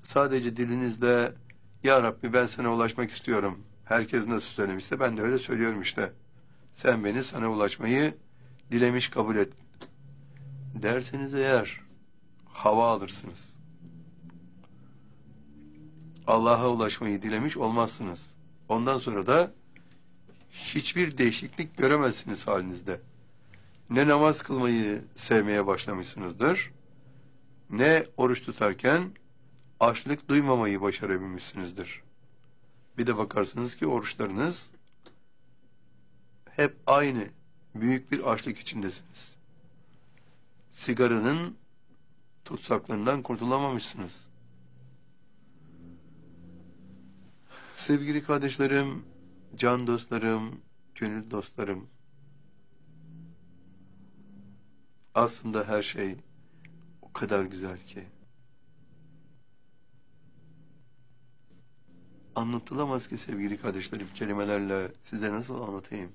sadece dilinizle "Ya Rabbi, ben sana ulaşmak istiyorum." Herkes nasıl söylemişse ben de öyle söylüyorum işte. Sen beni sana ulaşmayı dilemiş kabul et derseniz eğer hava alırsınız. Allah'a ulaşmayı dilemiş olmazsınız. Ondan sonra da hiçbir değişiklik göremezsiniz halinizde. Ne namaz kılmayı sevmeye başlamışsınızdır, ne oruç tutarken açlık duymamayı başarabilmişsinizdir. Bir de bakarsınız ki oruçlarınız hep aynı, büyük bir açlık içindesiniz. Sigaranın tutsaklığından kurtulamamışsınız. Sevgili kardeşlerim, can dostlarım, gönül dostlarım, aslında her şey o kadar güzel ki anlatılamaz ki sevgili kardeşlerim, kelimelerle size nasıl anlatayım?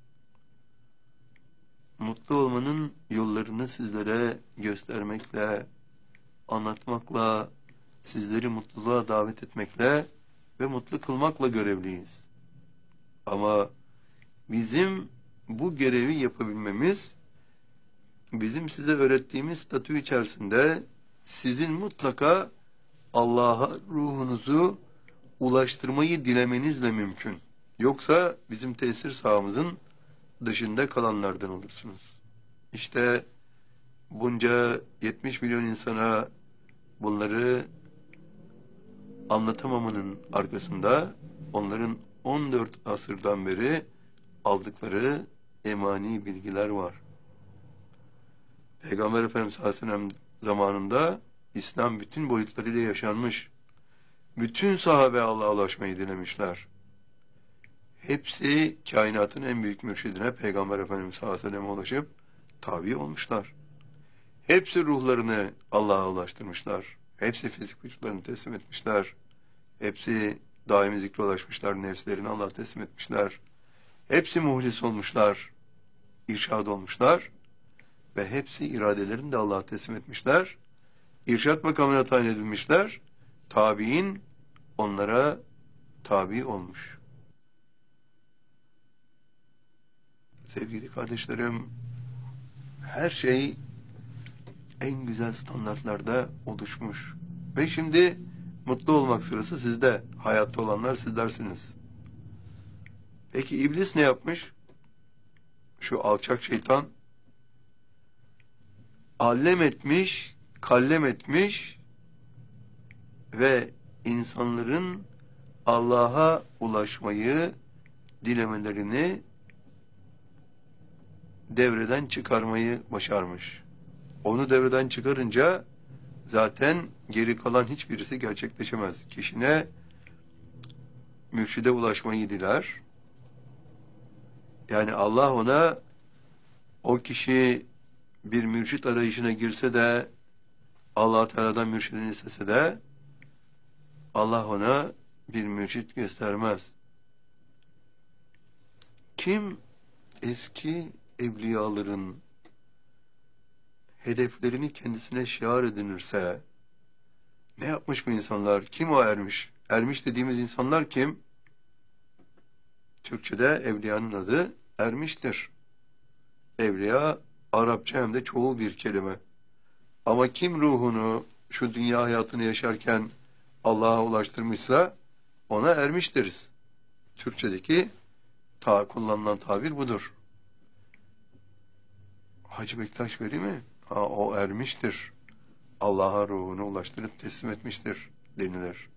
Mutlu olmanın yollarını sizlere göstermekle, anlatmakla, sizleri mutluluğa davet etmekle ve mutlu kılmakla görevliyiz. Ama bizim bu görevi yapabilmemiz, bizim size öğrettiğimiz statü içerisinde sizin mutlaka Allah'a ruhunuzu ulaştırmayı dilemenizle mümkün. Yoksa bizim tesir sahamızın dışında kalanlardan olursunuz. İşte bunca 70 milyon insana bunları anlatamamanın arkasında onların 14 asırdan beri aldıkları emani bilgiler var. Peygamber Efendimiz sallallahu aleyhi ve sellem zamanında İslam bütün boyutlarıyla yaşanmış. Bütün sahabe Allah'a ulaşmayı dilemişler. Hepsi kainatın en büyük mürşidine Peygamber Efendimiz sallallahu aleyhi ve selleme ulaşıp tabi olmuşlar. Hepsi ruhlarını Allah'a ulaştırmışlar. Hepsi fizik vücutlarını teslim etmişler. Hepsi daimi zikre ulaşmışlar. Nefslerini Allah'a teslim etmişler. Hepsi muhlis olmuşlar. İrşad olmuşlar. Ve hepsi iradelerini de Allah'a teslim etmişler. İrşad makamına tayin edilmişler. Tabiin onlara tabi olmuş. Sevgili kardeşlerim, her şey en güzel standartlarda oluşmuş. Ve şimdi mutlu olmak sırası sizde. Hayatta olanlar sizlersiniz. Peki iblis ne yapmış? Şu alçak şeytan allem etmiş, kallem etmiş ve insanların Allah'a ulaşmayı dilemelerini devreden çıkarmayı başarmış. Onu devreden çıkarınca zaten geri kalan hiçbirisi gerçekleşemez. Kişine mürşide ulaşmayı diler. Yani Allah ona, o kişi bir mürşit arayışına girse de, Allah Teala'dan mürşidini istese de Allah ona bir mürşit göstermez. Kim eski evliyaların hedeflerini kendisine şiar edinirse, ne yapmış bu insanlar? Kim o ermiş? Ermiş dediğimiz insanlar kim? Türkçe'de evliyanın adı ermiştir. Evliya Arapça hem de çoğul bir kelime. Ama kim ruhunu şu dünya hayatını yaşarken Allah'a ulaştırmışsa ona ermiş deriz. Türkçedeki kullanılan tabir budur. Hacı Bektaş Veli mi? O ermiştir. Allah'a ruhunu ulaştırıp teslim etmiştir denilir.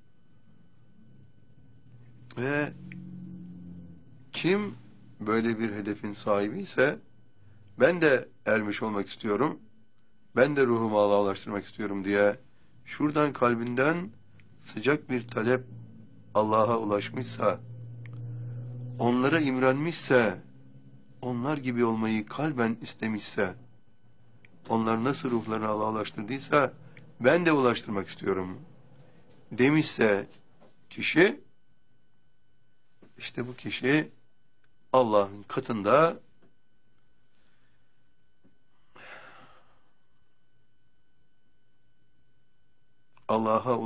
Ve kim böyle bir hedefin sahibi ise, ben de ermiş olmak istiyorum, ben de ruhumu Allah'a ulaştırmak istiyorum diye şuradan kalbinden sıcak bir talep Allah'a ulaşmışsa, onlara imrenmişse, onlar gibi olmayı kalben istemişse, onlar nasıl ruhlarını Allah'a ulaştırdıysa ben de ulaştırmak istiyorum demişse kişi, işte bu kişi Allah'ın katında Allah'a